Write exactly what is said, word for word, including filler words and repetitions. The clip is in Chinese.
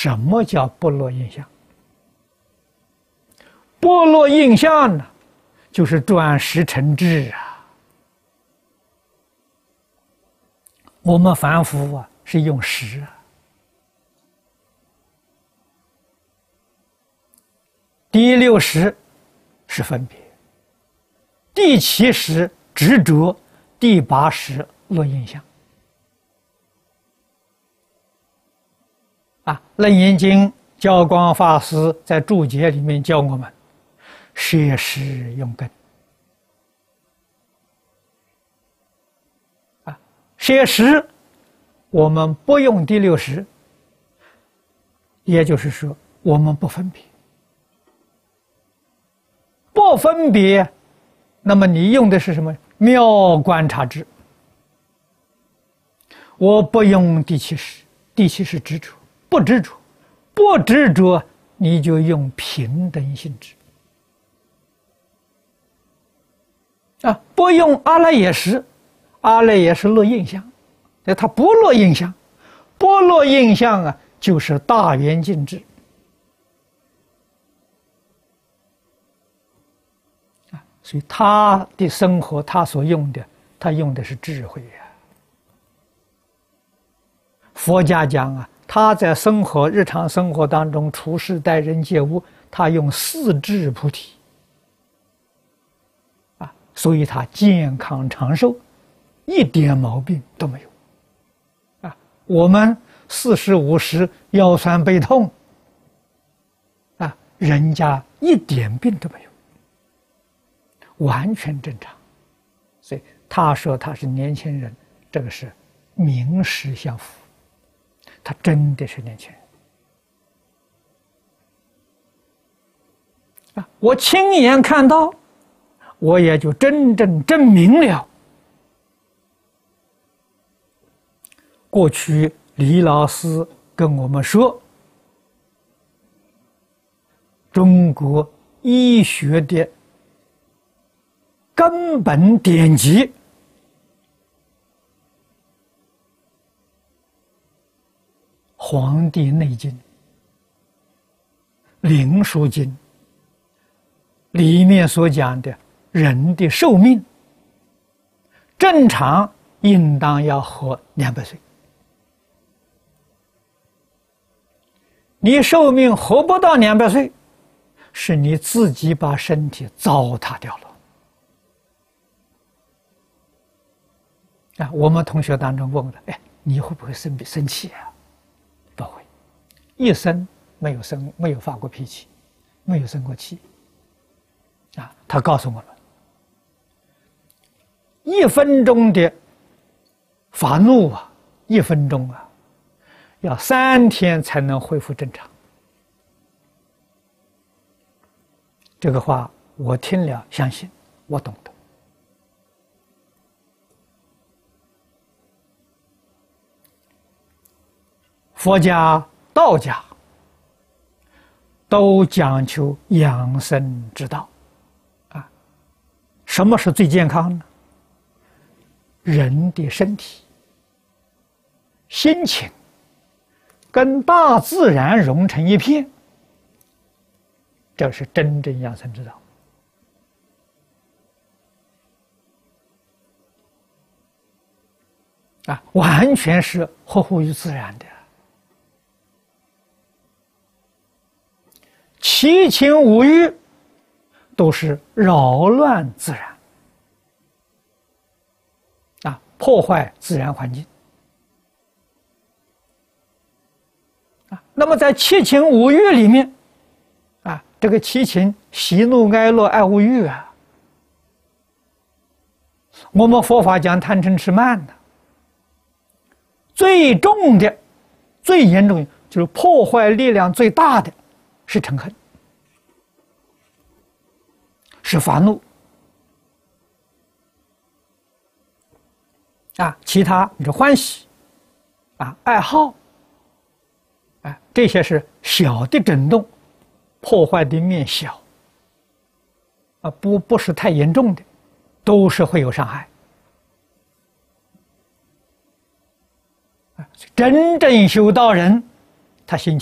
什么叫不落印象？不落印象呢，就是转识成智啊。我们凡夫啊，是用识啊。第六识是分别，第七识执着，第八识落印象。啊，《楞严经》教光法师在注解里面教我们摄识用根。啊，摄识我们不用第六识，也就是说我们不分别。不分别，那么你用的是什么？妙观察智。我不用第七识，第七识执着，不执着，不执着，你就用平等性质。啊，不用阿赖耶识，阿赖耶识落印象，它不落印象，不落印象啊，就是大圆镜智。所以他的生活，他所用的，他用的是智慧呀。佛家讲啊，他在生活日常生活当中处事待人接物，他用四智菩提啊，所以他健康长寿，一点毛病都没有啊。我们四十五十腰酸背痛啊，人家一点病都没有。完全正常，所以他说他是年轻人，这个是名实相符，他真的是年轻人啊！我亲眼看到，我也就真正证明了，过去李老师跟我们说，中国医学的根本典籍，《黄帝内经》《灵枢经》里面所讲的人的寿命，正常应当要活两百岁。你寿命活不到两百岁，是你自己把身体糟蹋掉了。啊，我们同学当中问了，哎，你会不会生生气啊？不会，一生没有生，没有发过脾气，没有生过气。啊，他告诉我们，一分钟的发怒啊，一分钟啊，要三天才能恢复正常。这个话我听了，相信我懂得。佛家、道家都讲求养生之道，啊，什么是最健康呢？人的身体、心情跟大自然融成一片，这是真正养生之道。啊，完全是合乎于自然的。七情五欲都是扰乱自然，啊，破坏自然环境。啊，那么在七情五欲里面，啊，这个七情喜怒哀乐爱恶欲啊，我们佛法讲贪嗔痴慢的，最重的、最严重的就是破坏力量最大的是嗔恨，是烦怒啊，其他你说欢喜啊、爱好啊，这些是小的震动，破坏的面小啊，不不是太严重的，都是会有伤害。真正修道人，他心情